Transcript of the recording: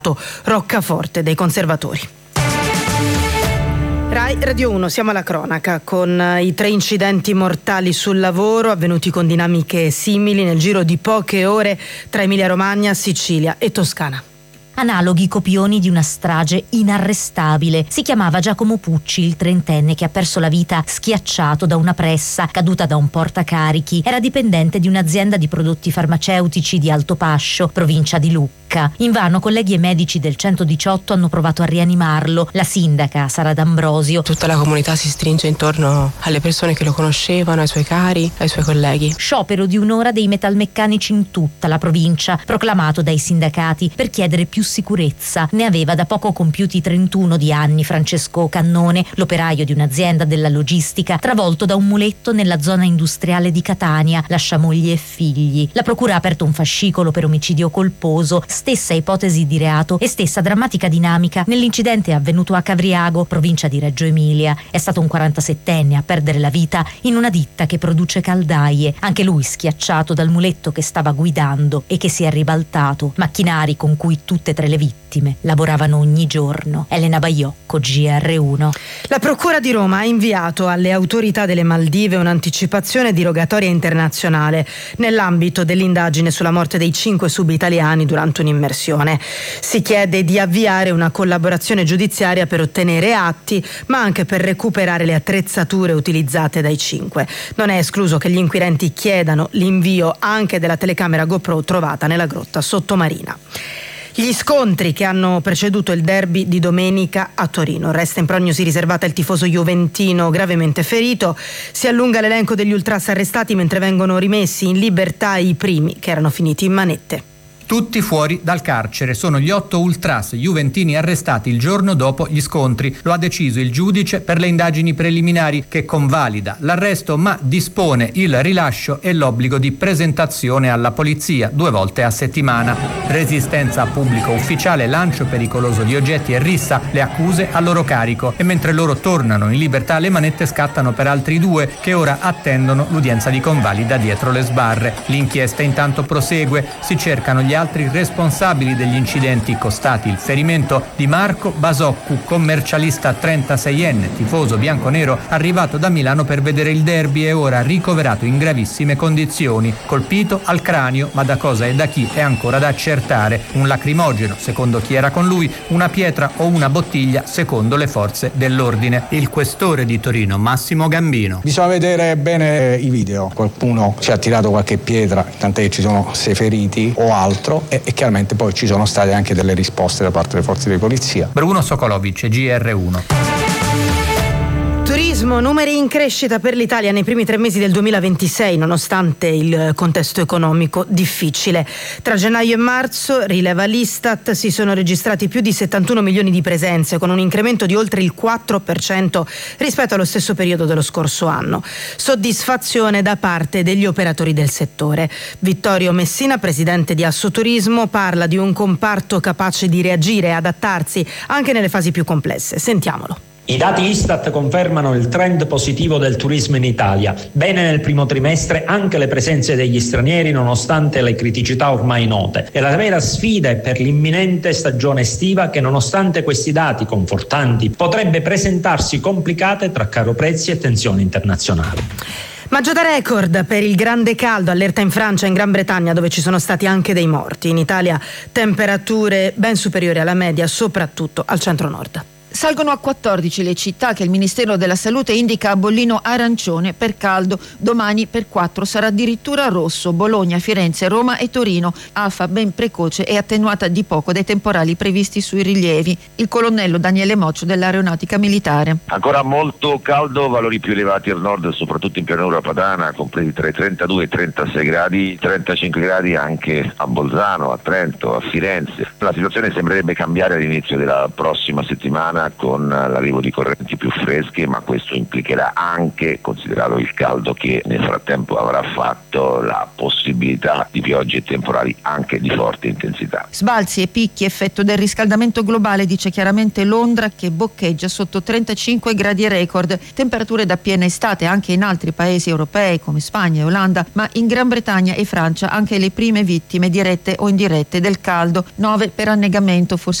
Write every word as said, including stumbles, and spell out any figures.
Roccaforte dei conservatori. Rai Radio uno, siamo alla cronaca con i tre incidenti mortali sul lavoro avvenuti con dinamiche simili nel giro di poche ore tra Emilia-Romagna, Sicilia e Toscana. Analoghi copioni di una strage inarrestabile. Si chiamava Giacomo Pucci, il trentenne che ha perso la vita schiacciato da una pressa caduta da un portacarichi. Era dipendente di un'azienda di prodotti farmaceutici di Altopascio, provincia di Lucca. Invano colleghi e medici del centodiciotto hanno provato a rianimarlo. La sindaca Sara D'Ambrosio. Tutta la comunità si stringe intorno alle persone che lo conoscevano, ai suoi cari, ai suoi colleghi. Sciopero di un'ora dei metalmeccanici in tutta la provincia, proclamato dai sindacati per chiedere più sicurezza. Ne aveva da poco compiuti trentuno di anni Francesco Cannone, l'operaio di un'azienda della logistica, travolto da un muletto nella zona industriale di Catania. Lascia moglie e figli. La procura ha aperto un fascicolo per omicidio colposo, stessa ipotesi di reato e stessa drammatica dinamica nell'incidente avvenuto a Cavriago, provincia di Reggio Emilia. È stato un quarantasettenne a perdere la vita in una ditta che produce caldaie, anche lui schiacciato dal muletto che stava guidando e che si è ribaltato. Macchinari con cui tutte e tre le vittime lavoravano ogni giorno. Elena Baiocco, G R uno. La Procura di Roma ha inviato alle autorità delle Maldive un'anticipazione di rogatoria internazionale nell'ambito dell'indagine sulla morte dei cinque sub-italiani durante un'immersione. Si chiede di avviare una collaborazione giudiziaria per ottenere atti, ma anche per recuperare le attrezzature utilizzate dai cinque. Non è escluso che gli inquirenti chiedano l'invio anche della telecamera GoPro trovata nella grotta sottomarina. Gli scontri che hanno preceduto il derby di domenica a Torino. Resta in prognosi riservata il tifoso juventino gravemente ferito. Si allunga l'elenco degli ultras arrestati mentre vengono rimessi in libertà i primi che erano finiti in manette. Tutti fuori dal carcere. Sono gli otto ultras juventini arrestati il giorno dopo gli scontri. Lo ha deciso il giudice per le indagini preliminari, che convalida l'arresto ma dispone il rilascio e l'obbligo di presentazione alla polizia due volte a settimana. Resistenza a pubblico ufficiale, lancio pericoloso di oggetti e rissa, le accuse a loro carico. E mentre loro tornano in libertà, le manette scattano per altri due che ora attendono l'udienza di convalida dietro le sbarre. L'inchiesta intanto prosegue. Si cercano gli altri responsabili degli incidenti costati il ferimento di Marco Basoccu, commercialista trentaseienne, tifoso bianconero arrivato da Milano per vedere il derby e ora ricoverato in gravissime condizioni, colpito al cranio, ma da cosa e da chi è ancora da accertare. Un lacrimogeno secondo chi era con lui, una pietra o una bottiglia secondo le forze dell'ordine. Il questore di Torino Massimo Gambino. Bisogna vedere bene i video, qualcuno ci ha tirato qualche pietra, tant'è che ci sono sei feriti o altro. E, e chiaramente poi ci sono state anche delle risposte da parte delle forze di polizia. Bruno Sokolovic, G R uno. Turismo, numeri in crescita per l'Italia nei primi tre mesi del duemilaventisei, nonostante il contesto economico difficile. Tra gennaio e marzo, rileva l'Istat, si sono registrati più di settantuno milioni di presenze, con un incremento di oltre il quattro per cento rispetto allo stesso periodo dello scorso anno. Soddisfazione da parte degli operatori del settore. Vittorio Messina, presidente di Assoturismo, parla di un comparto capace di reagire e adattarsi anche nelle fasi più complesse. Sentiamolo. I dati Istat confermano il trend positivo del turismo in Italia. Bene nel primo trimestre anche le presenze degli stranieri, nonostante le criticità ormai note. E la vera sfida è per l'imminente stagione estiva che, nonostante questi dati confortanti, potrebbe presentarsi complicate tra caro prezzi e tensioni internazionali. Maggio da record per il grande caldo, allerta in Francia e in Gran Bretagna, dove ci sono stati anche dei morti. In Italia temperature ben superiori alla media, soprattutto al centro-nord. Salgono a quattordici le città che il Ministero della Salute indica a bollino arancione per caldo. Domani per quattro sarà addirittura rosso: Bologna, Firenze, Roma e Torino. Afa ben precoce e attenuata di poco dai temporali previsti sui rilievi. Il colonnello Daniele Moccio dell'Aeronautica Militare. Ancora molto caldo, valori più elevati al nord, soprattutto in pianura padana, compresi tra i trentadue e i trentasei gradi, trentacinque gradi anche a Bolzano, a Trento, a Firenze. La situazione sembrerebbe cambiare all'inizio della prossima settimana, settimana con l'arrivo di correnti più fresche, ma questo implicherà anche, considerato il caldo che nel frattempo avrà fatto, la possibilità di piogge e temporali anche di forte intensità. Sbalzi e picchi effetto del riscaldamento globale, dice chiaramente Londra, che boccheggia sotto trentacinque gradi record, temperature da piena estate anche in altri paesi europei come Spagna e Olanda, ma in Gran Bretagna e Francia anche le prime vittime dirette o indirette del caldo, nove per annegamento, forse